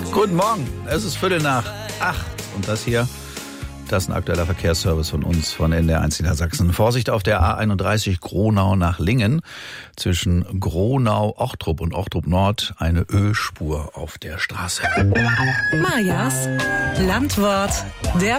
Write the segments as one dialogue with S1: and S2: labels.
S1: Guten Morgen, es ist 7:45 und das hier, das ist ein aktueller Verkehrsservice von uns, von NDR1 Niedersachsen. Vorsicht auf der A31 Gronau nach Lingen. Zwischen Gronau-Ochtrup und Ochtrup-Nord eine Ölspur auf der Straße.
S2: Majas Landwort der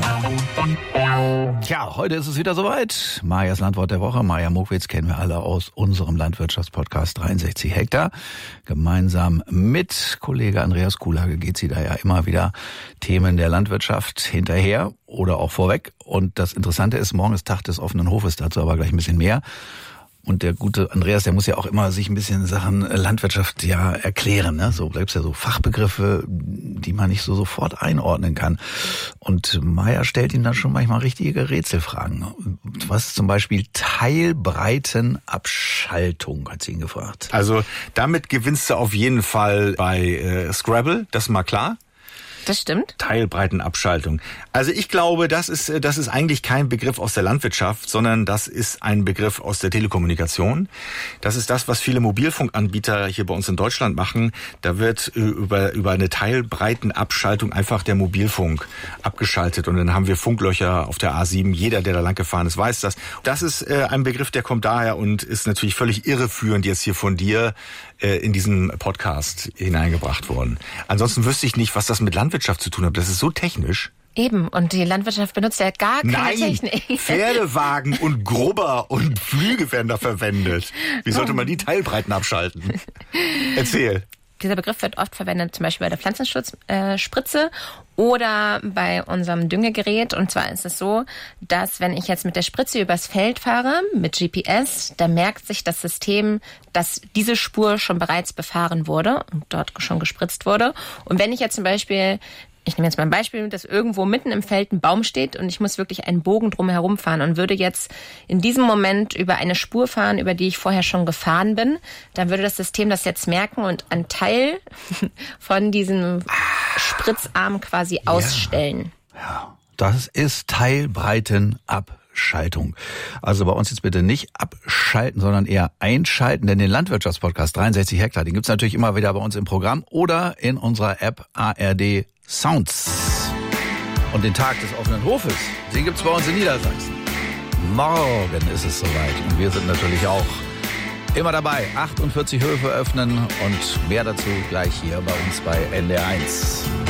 S2: Woche.
S1: Tja, heute ist es wieder soweit. Majas Landwort der Woche. Maja Mokwitz kennen wir alle aus unserem Landwirtschaftspodcast 63 Hektar. Gemeinsam mit Kollege Andreas Kuhlage geht sie da ja immer wieder Themen der Landwirtschaft hinterher oder auch vorweg. Und das Interessante ist, morgen ist Tag des offenen Hofes, dazu aber gleich ein bisschen mehr. Und der gute Andreas, der muss ja auch immer sich ein bisschen Sachen Landwirtschaft ja erklären, ne? So bleibt's ja so Fachbegriffe, die man nicht so sofort einordnen kann. Und Maja stellt ihm dann schon manchmal richtige Rätselfragen. Was ist zum Beispiel Teilbreitenabschaltung, hat sie ihn gefragt.
S3: Also damit gewinnst du auf jeden Fall bei Scrabble, das ist mal klar.
S4: Das stimmt.
S3: Teilbreitenabschaltung. Also ich glaube, das ist eigentlich kein Begriff aus der Landwirtschaft, sondern das ist ein Begriff aus der Telekommunikation. Das ist das, was viele Mobilfunkanbieter hier bei uns in Deutschland machen. Da wird über eine Teilbreitenabschaltung einfach der Mobilfunk abgeschaltet und dann haben wir Funklöcher auf der A7. Jeder, der da lang gefahren ist, weiß das. Das ist ein Begriff, der kommt daher und ist natürlich völlig irreführend jetzt hier von dir in diesen Podcast hineingebracht worden. Ansonsten wüsste ich nicht, was das mit Landwirtschaft zu tun hat. Das ist so technisch.
S4: Eben, und die Landwirtschaft benutzt ja gar keine Technik.
S3: Pferdewagen und Grubber und Flüge werden da verwendet. Wie sollte man die Teilbreiten abschalten? Erzähl.
S4: Dieser Begriff wird oft verwendet, zum Beispiel bei der Pflanzenschutzspritze oder bei unserem Düngegerät. Und zwar ist es so, dass wenn ich jetzt mit der Spritze übers Feld fahre, mit GPS, dann merkt sich das System, dass diese Spur schon bereits befahren wurde und dort schon gespritzt wurde. Und wenn ich jetzt zum Beispiel, ich nehme jetzt mal ein Beispiel, dass irgendwo mitten im Feld ein Baum steht und ich muss wirklich einen Bogen drumherum fahren und würde jetzt in diesem Moment über eine Spur fahren, über die ich vorher schon gefahren bin, dann würde das System das jetzt merken und einen Teil von diesem Spritzarm quasi ausstellen.
S1: Ja, das ist Teilbreitenabschaltung. Also bei uns jetzt bitte nicht abschalten, sondern eher einschalten, denn den Landwirtschaftspodcast 63 Hektar, den gibt's natürlich immer wieder bei uns im Programm oder in unserer App ARD Sounds. Und den Tag des offenen Hofes, den gibt's bei uns in Niedersachsen. Morgen ist es soweit und wir sind natürlich auch immer dabei. 48 Höfe öffnen und mehr dazu gleich hier bei uns bei NDR1.